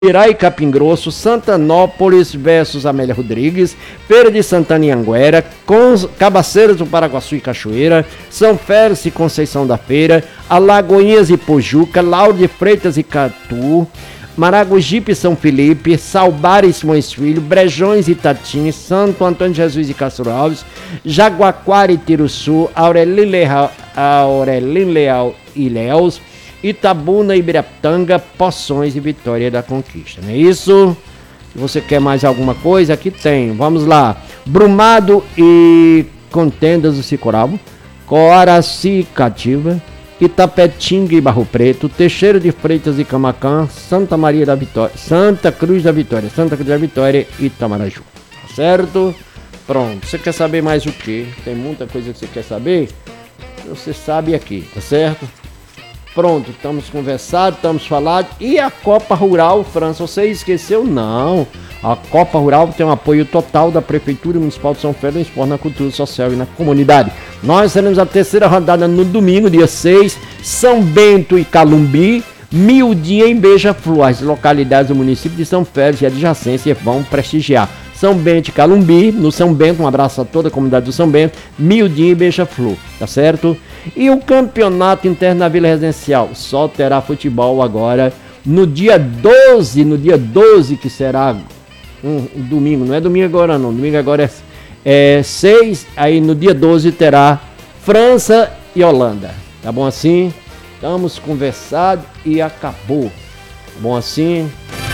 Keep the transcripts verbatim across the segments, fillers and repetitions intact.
Irá e Capim Grosso, Santanópolis versus Amélia Rodrigues, Feira de Santana e Anguera, Cabaceiras do Paraguaçu e Cachoeira, São Félix e Conceição da Feira, Alagoinhas e Pojuca, Lauro de Freitas e Catu, Maragogipe e São Felipe, Salbar e Simões Filho, Brejões e Tatins, Santo Antônio de Jesus e Castro Alves, Jaguaquara e Tiruçu, Aurelino Leal, Aurelino Leal e Léus, Itabuna, Ibirapitanga, Poções e Vitória da Conquista, não é isso? Se você quer mais alguma coisa, aqui tem, vamos lá. Brumado e Contendas do Sicorabo, Coaraci Cativa, Itapetinga e Barro Preto, Teixeira de Freitas e Camacã, Santa Maria da Vitória, Santa Cruz da Vitória, Santa Cruz da Vitória e Itamaraju, certo? Pronto, você quer saber mais o quê? Tem muita coisa que você quer saber? Você sabe aqui, tá certo? Pronto, estamos conversados, estamos falados. E a Copa Rural, França, você esqueceu? Não. A Copa Rural tem um apoio total da Prefeitura Municipal de São Félix no esporte, na cultura social e na comunidade. Nós teremos a terceira rodada no domingo, dia seis, São Bento e Calumbi, Miudinha em Beija-Flor. As localidades do município de São Félix e adjacência vão prestigiar. São Bento e Calumbi, no São Bento, um abraço a toda a comunidade do São Bento, Miudinha e Beija-Flor, tá certo? E o campeonato interno na Vila Residencial só terá futebol agora no dia doze, no dia doze que será um, um domingo, não é domingo agora não, domingo agora é, é seis, aí no dia doze terá França e Holanda, tá bom assim? Estamos conversados e acabou, tá bom assim?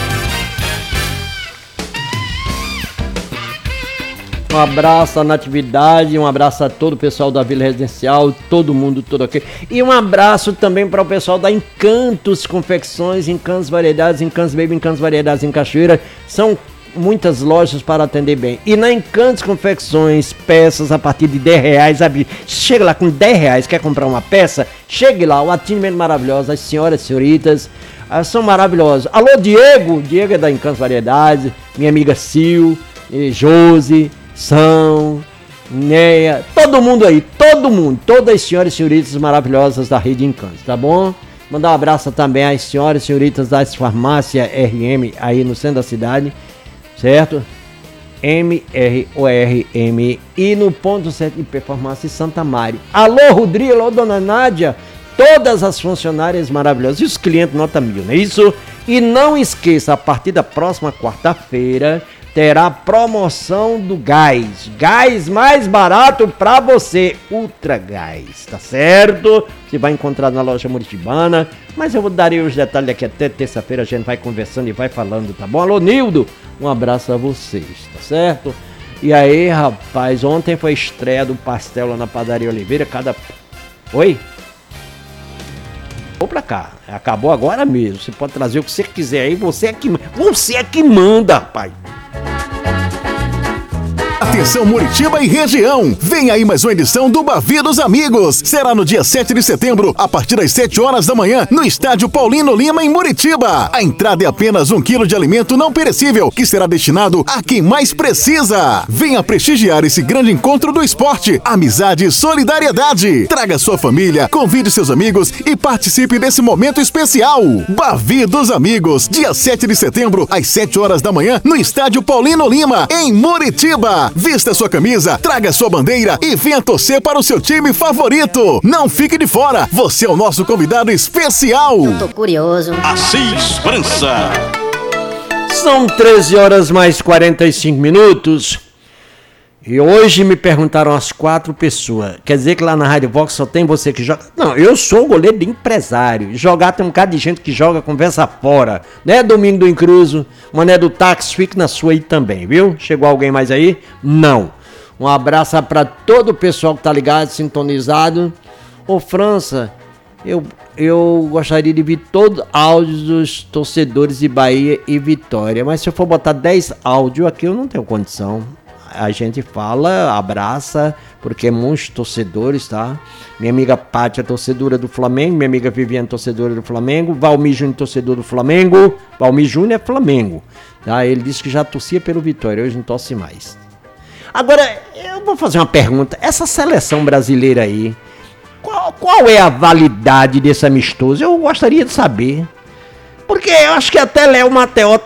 Um abraço à Natividade, um abraço a todo o pessoal da Vila Residencial, todo mundo, todo aqui. E um abraço também para o pessoal da Encantos Confecções, Encantos Variedades, Encantos Baby, Encantos Variedades em Cachoeira. São muitas lojas para atender bem. E na Encantos Confecções, peças a partir de dez reais. Chega lá com dez reais, quer comprar uma peça? Chegue lá, o atendimento maravilhoso, as senhoras e senhoritas são maravilhosas. Alô, Diego, Diego é da Encantos Variedades, minha amiga Sil, Josi, São, Neia, todo mundo aí, todo mundo, todas as senhoras e senhoritas maravilhosas da Rede Encantos, tá bom? Mandar um abraço também às senhoras e senhoritas das farmácias R M aí no centro da cidade, certo? M R O R M e no ponto certo de Farmácia Santa Mária. Alô, Rodrigo, alô, dona Nádia, todas as funcionárias maravilhosas e os clientes nota mil, não é isso? E não esqueça, a partir da próxima quarta-feira, terá promoção do gás, gás mais barato para você, Ultra Gás, tá certo? Você vai encontrar na loja Muritibana, mas eu vou dar os detalhes daqui até terça-feira, a gente vai conversando e vai falando, tá bom? Alô, Nildo, um abraço a vocês, tá certo? E aí, rapaz, ontem foi a estreia do pastel lá na Padaria Oliveira, cada... Oi? Vou pra cá, acabou agora mesmo, você pode trazer o que você quiser aí, você é que, você é que manda, rapaz. Atenção Muritiba e região, vem aí mais uma edição do Bavi dos Amigos. Será no dia sete de setembro, a partir das sete horas da manhã, no estádio Paulino Lima, em Muritiba. A entrada é apenas um quilo de alimento não perecível, que será destinado a quem mais precisa. Venha prestigiar esse grande encontro do esporte, amizade e solidariedade. Traga sua família, convide seus amigos e participe desse momento especial. Bavi dos Amigos, dia sete de setembro, às sete horas da manhã, no estádio Paulino Lima, em Muritiba. Vista sua camisa, traga sua bandeira e venha torcer para o seu time favorito. Não fique de fora, você é o nosso convidado especial. Eu tô curioso. Assis França. São treze horas mais quarenta e cinco minutos. E hoje me perguntaram as quatro pessoas. Quer dizer que lá na Rádio Vox só tem você que joga? Não, eu sou goleiro de empresário. Jogar tem um bocado de gente que joga, conversa fora. Né, Domingo do Incruso? Mané do táxi, fique na sua aí também, viu? Chegou alguém mais aí? Não. Um abraço para todo o pessoal que tá ligado, sintonizado. Ô, França, eu, eu gostaria de ver todos os áudios dos torcedores de Bahia e Vitória. Mas se eu for botar dez áudios aqui, eu não tenho condição. A gente fala, abraça, porque é muitos torcedores, tá? Minha amiga Pátia é torcedora do Flamengo, minha amiga Viviane torcedora do Flamengo, Valmir Júnior torcedor do Flamengo, Valmir Júnior é Flamengo, tá? Ele disse que já torcia pelo Vitória, hoje não torce mais. Agora, eu vou fazer uma pergunta, essa seleção brasileira aí, qual, qual é a validade desse amistoso? Eu gostaria de saber. Porque eu acho que até Léo Mateo